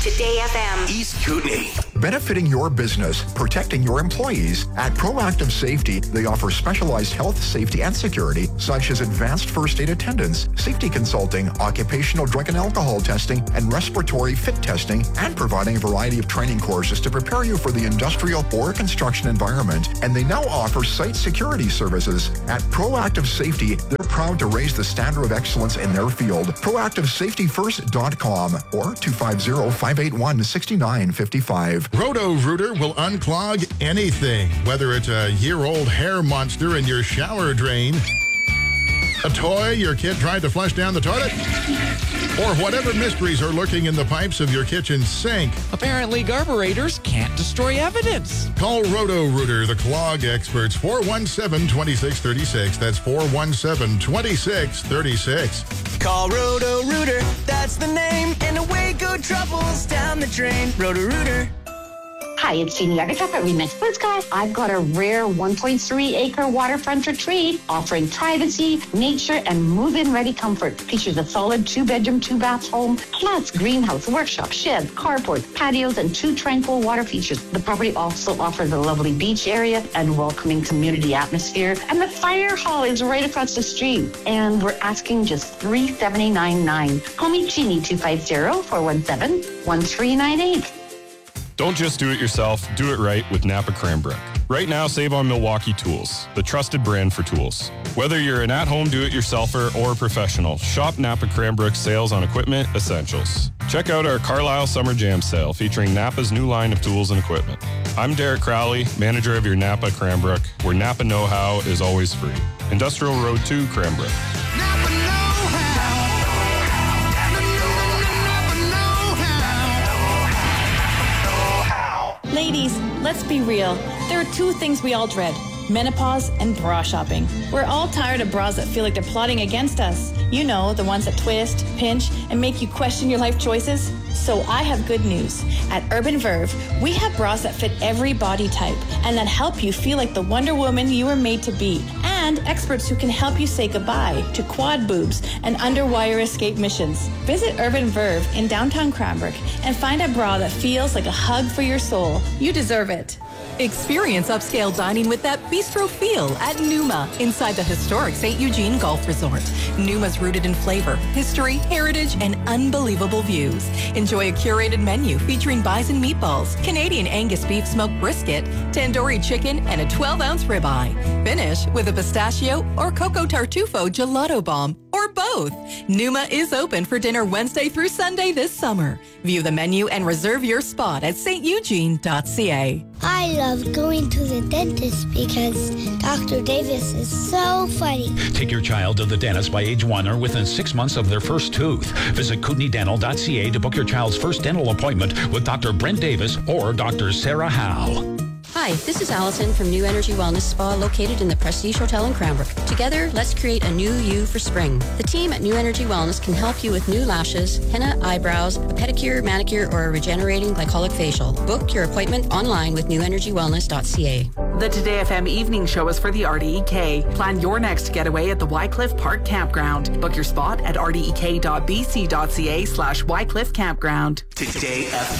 Today FM. East Kootenay. Benefiting your business, protecting your employees. At Proactive Safety, they offer specialized health, safety, and security, such as advanced first aid attendance, safety consulting, occupational drug and alcohol testing, and respiratory fit testing, and providing a variety of training courses to prepare you for the industrial or construction environment. And they now offer site security services. At Proactive Safety, they're proud to raise the standard of excellence in their field. ProactiveSafetyFirst.com or 250-581-6955. Roto-Rooter will unclog anything, whether it's a year-old hair monster in your shower drain, a toy your kid tried to flush down the toilet, or whatever mysteries are lurking in the pipes of your kitchen sink. Apparently, carburetors can't destroy evidence. Call Roto-Rooter, the clog experts, 417-2636. That's 417-2636. Call Roto-Rooter, that's the name, and away go troubles down the drain. Roto-Rooter. Hi, it's Jeannie Agatha at Remax Sports Car. I've got a rare 1.3-acre waterfront retreat offering privacy, nature, and move-in ready comfort. Features a solid 2-bedroom, 2-bath home, plus greenhouse, workshop, shed, carport, patios, and 2 tranquil water features. The property also offers a lovely beach area and welcoming community atmosphere. And the fire hall is right across the street. And we're asking just $379.9. Call me Jeannie, 250-417-1398. Don't just do it yourself, do it right with Napa Cranbrook. Right now, save on Milwaukee Tools, the trusted brand for tools. Whether you're an at-home do-it-yourselfer or a professional, shop Napa Cranbrook sales on equipment essentials. Check out our Carlisle Summer Jam sale featuring Napa's new line of tools and equipment. I'm Derek Crowley, manager of your Napa Cranbrook, where Napa know-how is always free. Industrial Road 2, Cranbrook. Ladies, let's be real. There are 2 things we all dread: menopause and bra shopping. We're all tired of bras that feel like they're plotting against us. You know, the ones that twist, pinch, and make you question your life choices. So I have good news. At Urban Verve, we have bras that fit every body type and that help you feel like the Wonder Woman you were made to be. And experts who can help you say goodbye to quad boobs and underwire escape missions. Visit Urban Verve in downtown Cranbrook and find a bra that feels like a hug for your soul. You deserve it. Experience upscale dining with that bistro feel at Numa inside the historic St. Eugene Golf Resort. Numa's rooted in flavor, history, heritage, and unbelievable views. Enjoy a curated menu featuring bison meatballs, Canadian Angus beef smoked brisket, tandoori chicken, and a 12-ounce ribeye. Finish with a pistachio or cocoa tartufo gelato bomb, or both. Numa is open for dinner Wednesday through Sunday this summer. View the menu and reserve your spot at steugene.ca. I love going to the dentist because Dr. Davis is so funny. Take your child to the dentist by age 1 or within 6 months of their first tooth. Visit kootenaydental.ca to book your child's first dental appointment with Dr. Brent Davis or Dr. Sarah Howe. Hi, this is Allison from New Energy Wellness Spa located in the Prestige Hotel in Cranbrook. Together, let's create a new you for spring. The team at New Energy Wellness can help you with new lashes, henna eyebrows, a pedicure, manicure, or a regenerating glycolic facial. Book your appointment online with newenergywellness.ca. The Today FM evening show is for the RDEK. Plan your next getaway at the Wycliffe Park Campground. Book your spot at rdek.bc.ca/Wycliffe Campground. Today FM.